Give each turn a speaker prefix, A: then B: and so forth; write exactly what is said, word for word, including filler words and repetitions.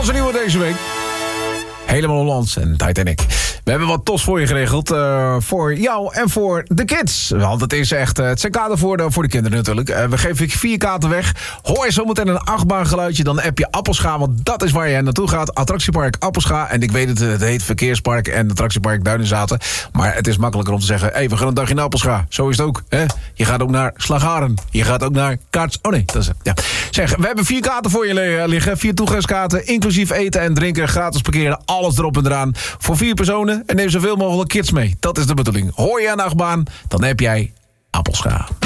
A: Hollandse nieuwe deze week. Helemaal Hollands en Titanic. We hebben wat tos voor je geregeld. Uh, voor jou en voor de kids. Want het is echt... Uh, het zijn kaarten voor de, voor de kinderen natuurlijk. Uh, we geven vier kaarten weg. Hoor je zometeen een achtbaangeluidje, dan app je Appelscha. Want dat is waar je naartoe gaat. Attractiepark Appelscha. En ik weet het, het heet Verkeerspark en Attractiepark Duinenzaten. Maar het is makkelijker om te zeggen... Hé, hey, we gaan een dagje naar Appelscha. Zo is het ook. Hè? Je gaat ook naar Slagharen. Je gaat ook naar Kaarts... Oh nee, dat is het. Ja. Zeg, we hebben vier kaarten voor je liggen. Vier toegangskaarten, inclusief eten en drinken. Gratis parkeren, alles erop en eraan. Voor vier personen. En neem zoveel mogelijk kids mee. Dat is de bedoeling. Hoor je een achtbaan, dan heb jij Appelscha.